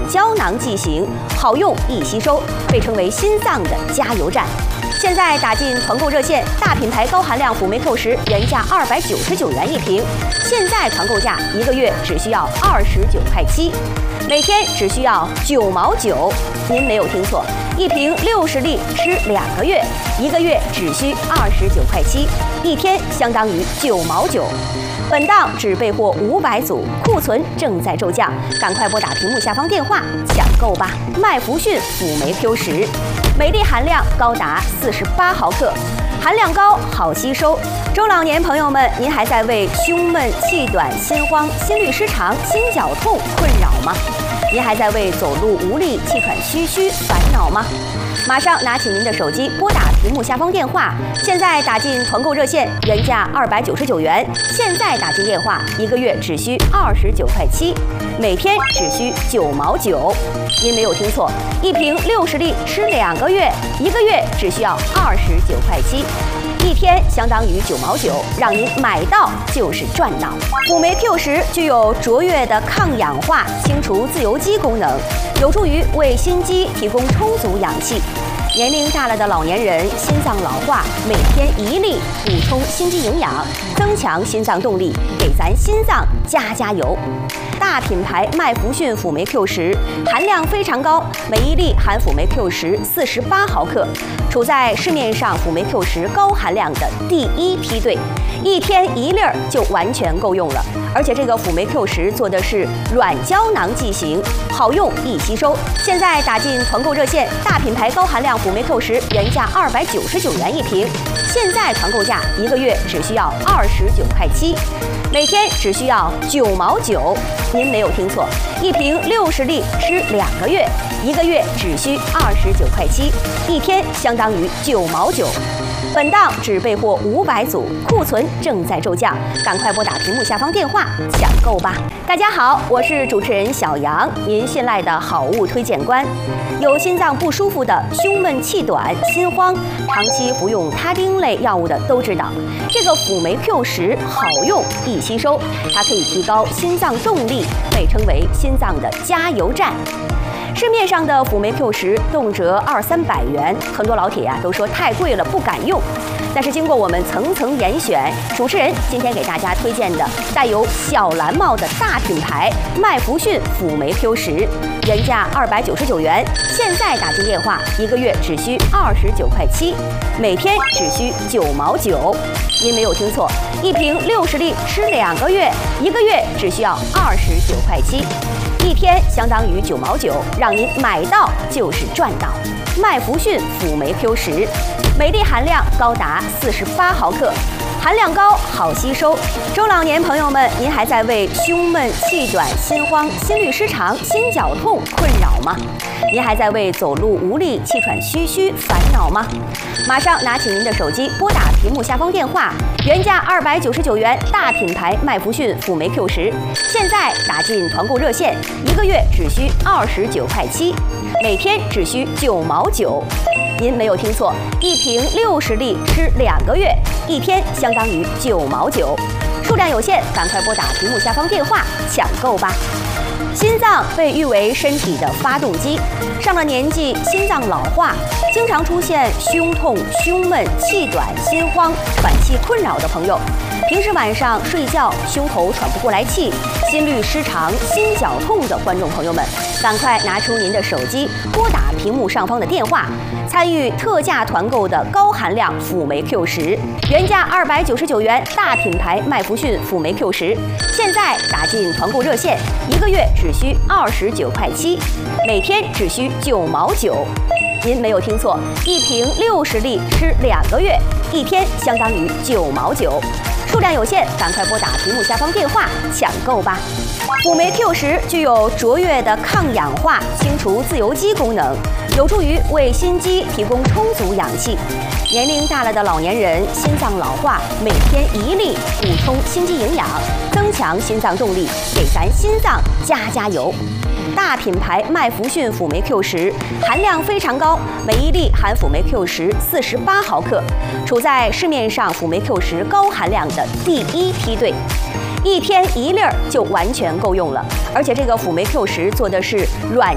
胶囊剂型，好用易吸收，被称为心脏的加油站。现在打进团购热线，大品牌高含量辅酶 Q10原价299元一瓶，现在团购价1个月只需要29块7，每天只需要9毛9。您没有听错，一瓶60粒吃2个月，1个月只需29块7，一天相当于9毛9。本档只备货500组，库存正在骤降，赶快拨打屏幕下方电话抢购吧！麦弗逊辅酶 Q10，每粒含量高达48毫克，含量高，好吸收。中老年朋友们，您还在为胸闷、气短、心慌、心律失常、心绞痛困扰吗？您还在为走路无力、气喘吁吁烦恼吗？马上拿起您的手机，拨打屏幕下方电话，现在打进团购热线，原价299元，现在打进电话1个月只需29块7，每天只需9毛9。您没有听错，一瓶60粒吃2个月，1个月只需要29块7。一天相当于9毛9，让您买到就是赚到。辅酶 Q10具有卓越的抗氧化、清除自由基功能，有助于为心肌提供充足氧气。年龄大了的老年人心脏老化，每天1粒补充心肌营养，增强心脏动力，给咱心脏加油。大品牌麦弗逊辅酶 Q10含量非常高，每1粒含辅酶 Q10 48毫克，处在市面上辅酶 Q10高含量的第1梯队，一天1粒就完全够用了。而且这个辅酶 Q10做的是软胶囊剂型，好用易吸收。现在打进团购热线，大品牌高含量辅酶 Q10原价299元一瓶，现在团购价1个月只需要29块7，每天只需要9毛9。您没有听错，一瓶60粒吃2个月，1个月只需29块7，一天相当于9毛9。本档只备货500组，库存正在骤降，赶快拨打屏幕下方电话抢购吧！大家好，我是主持人小杨，您信赖的好物推荐官。有心脏不舒服的、胸闷气短、心慌，长期服用他汀类药物的都知道，这个辅酶 Q10好用易吸收，它可以提高心脏动力，被称为心脏的加油站。市面上的辅酶 Q10动辄200-300元，很多老铁都说太贵了，不敢用。但是经过我们层层严选，主持人今天给大家推荐的带有小蓝帽的大品牌麦弗逊辅酶 Q10，原价299元，现在打进电话1个月只需29块7，每天只需9毛9。您没有听错，一瓶60粒吃2个月，1个月只需要29块7。一天相当于9毛9，让您买到就是赚到。麦弗逊辅酶 Q10，每粒含量高达48毫克，含量高，好吸收。中老年朋友们，您还在为胸闷、气短、心慌、心律失常、心绞痛困扰吗？您还在为走路无力、气喘吁吁烦恼吗？马上拿起您的手机，拨打屏幕下方电话，原价299元，大品牌麦弗逊辅酶 Q10，现在打进团购热线，1个月只需29块7，每天只需9毛9。您没有听错，一瓶60粒吃2个月，一天相当于9毛9。数量有限，赶快拨打屏幕下方电话抢购吧！心脏被誉为身体的发动机，上了年纪，心脏老化，经常出现胸痛、胸闷、气短、心慌、喘气困扰的朋友，平时晚上睡觉胸口喘不过来气、心律失常、心绞痛的观众朋友们，赶快拿出您的手机，拨打屏幕上方的电话，参与特价团购的高含量辅酶 Q10，原价299元，大品牌麦弗逊辅酶 Q10，现在打进团购热线，1个月只需29块7，每天只需9毛9。您没有听错，一瓶60粒吃2个月，一天相当于9毛9。数量有限，赶快拨打屏幕下方电话抢购吧！辅酶 Q10具有卓越的抗氧化、清除自由基功能，有助于为心肌提供充足氧气。年龄大了的老年人心脏老化，每天1粒补充心肌营养，增强心脏动力，给咱心脏加油。大品牌麦弗逊辅酶 Q10含量非常高，每1粒含辅酶 Q10 48毫克，处在市面上辅酶 Q10高含量的第1梯队，一天1粒就完全够用了。而且这个辅酶 Q10做的是软